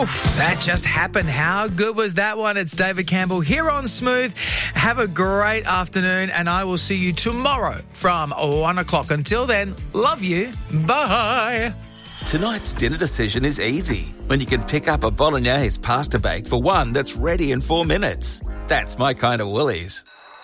Oof, that just happened. How good was that one? It's David Campbell here on Smooth. Have a great afternoon, and I will see you tomorrow from 1 o'clock. Until then, love you. Bye. Tonight's dinner decision is easy when you can pick up a bolognese pasta bake for one that's ready in 4 minutes. That's my kind of Woolies.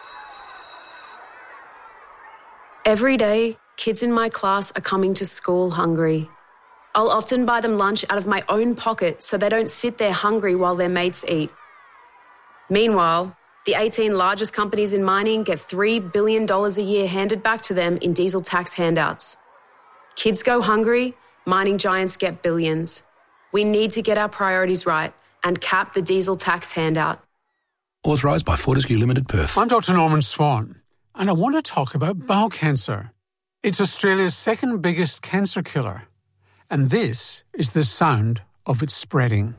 Every day, kids in my class are coming to school hungry. I'll often buy them lunch out of my own pocket so they don't sit there hungry while their mates eat. Meanwhile, the 18 largest companies in mining get $3 billion a year handed back to them in diesel tax handouts. Kids go hungry, mining giants get billions. We need to get our priorities right and cap the diesel tax handout. Authorised by Fortescue Limited, Perth. I'm Dr. Norman Swan, and I want to talk about bowel cancer. It's Australia's second biggest cancer killer. And this is the sound of it spreading.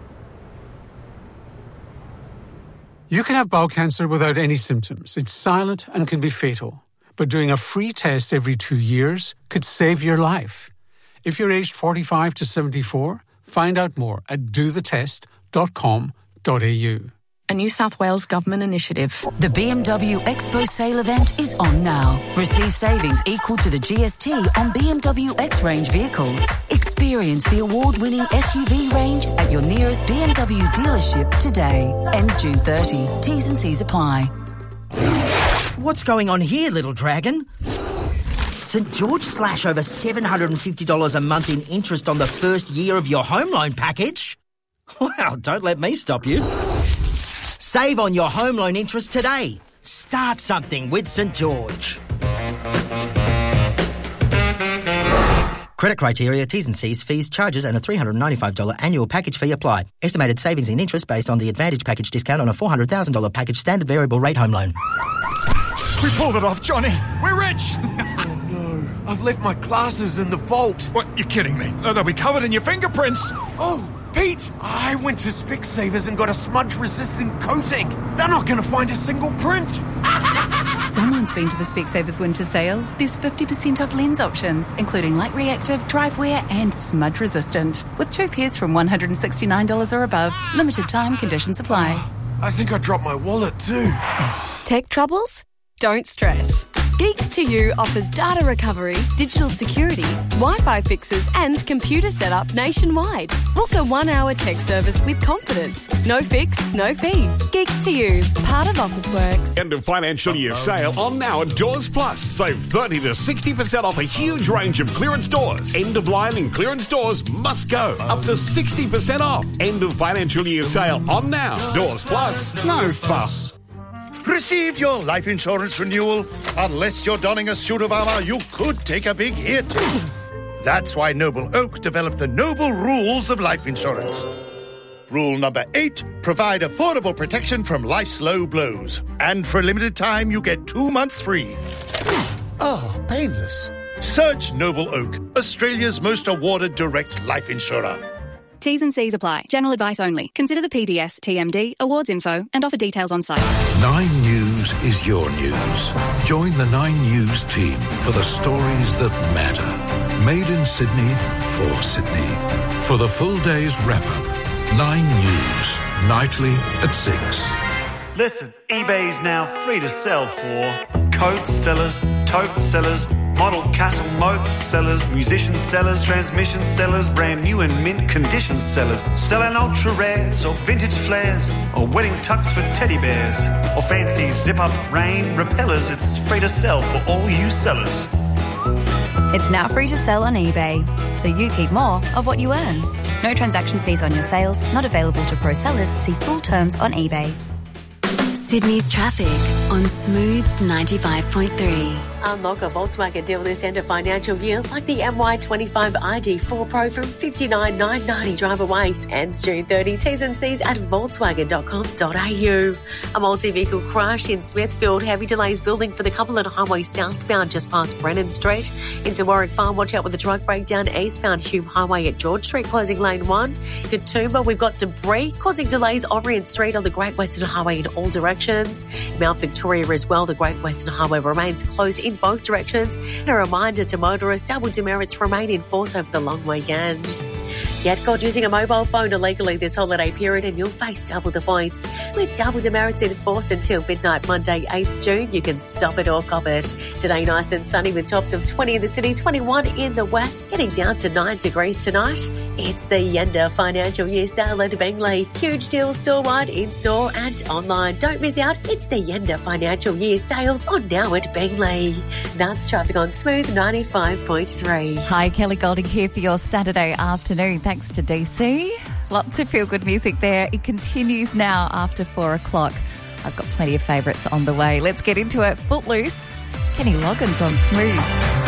You can have bowel cancer without any symptoms. It's silent and can be fatal. But doing a free test every 2 years could save your life. If you're aged 45 to 74, find out more at dothetest.com.au. A New South Wales government initiative. The BMW Expo sale event is on now. Receive savings equal to the GST on BMW X-Range vehicles. Experience the award-winning SUV range at your nearest BMW dealership today. Ends June 30. T's and C's apply. What's going on here, little dragon? St George slash over $750 a month in interest on the first year of your home loan package? Wow, don't let me stop you. Save on your home loan interest today. Start something with St George. Credit criteria, T's and C's, fees, charges and a $395 annual package fee apply. Estimated savings in interest based on the Advantage package discount on a $400,000 package standard variable rate home loan. We pulled it off, Johnny. We're rich. Oh, no. I've left my glasses in the vault. What? You're kidding me. They'll be covered in your fingerprints. Oh, Pete, I went to Specsavers and got a smudge-resistant coating. They're not going to find a single print. Someone's been to the Specsavers winter sale. There's 50% off lens options, including light reactive, drive wear and smudge resistant. With 2 pairs from $169 or above. Limited time, conditions apply. I think I dropped my wallet too. Tech troubles? Don't stress. Geeks to You offers data recovery, digital security, Wi-Fi fixes and computer setup nationwide. Book a 1-hour tech service with confidence. No fix, no fee. Geeks to You, part of Officeworks. End of financial year sale on now at Doors Plus. Save 30 to 60% off a huge range of clearance doors. End of line and clearance doors must go. Up to 60% off. End of financial year sale on now. Doors Plus. No fuss. Received your life insurance renewal? Unless you're donning a suit of armour, you could take a big hit. That's why Noble Oak developed the Noble Rules of Life Insurance. Rule number 8, provide affordable protection from life's low blows. And for a limited time, you get 2 months free. Oh, painless. Search Noble Oak, Australia's most awarded direct life insurer. T's and C's apply. General advice only. Consider the PDS, TMD, awards info, and offer details on site. 9 News is your news. Join the 9 News team for the stories that matter. Made in Sydney, for Sydney. For the full day's wrap-up, 9 News, nightly at 6. Listen, eBay is now free to sell for coat sellers, tote sellers, model castle moat sellers, musician sellers, transmission sellers, brand new and mint condition sellers, selling ultra rares or vintage flares or wedding tux for teddy bears or fancy zip-up rain repellers. It's free to sell for all you sellers. It's now free to sell on eBay, so you keep more of what you earn. No transaction fees on your sales, not available to pro sellers. See full terms on eBay. Sydney's traffic on Smooth 95.3. Unlock a Volkswagen deal this end of financial year, like the MY25 ID4 Pro from $59,990 drive away. Ends June 30. T's and C's at volkswagen.com.au. A multi-vehicle crash in Smithfield. Heavy delays building for the Cumberland Highway southbound just past Brennan Street. Into Warwick Farm, watch out with the truck breakdown eastbound Hume Highway at George Street, closing lane 1. To Toomba, we've got debris causing delays Orient Street on the Great Western Highway in all directions. Mount Victoria as well, the Great Western Highway remains closed in both directions. And a reminder to motorists, double demerits remain in force over the long weekend. Get caught using a mobile phone illegally this holiday period and you'll face double the points. With double demerits in force until midnight Monday, 8th June, you can stop it or cop it. Today, nice and sunny with tops of 20 in the city, 21 in the west, getting down to 9 degrees tonight. It's the Yenda Financial Year Sale at Bengley. Huge deals store-wide, in-store and online. Don't miss out. It's the Yenda Financial Year Sale on now at Bengley. That's traffic on Smooth 95.3. Hi, Kelly Golding here for your Saturday afternoon. Thanks to DC. Lots of feel-good music there. It continues now after 4 o'clock. I've got plenty of favourites on the way. Let's get into it. Footloose. Kenny Loggins on Smooth.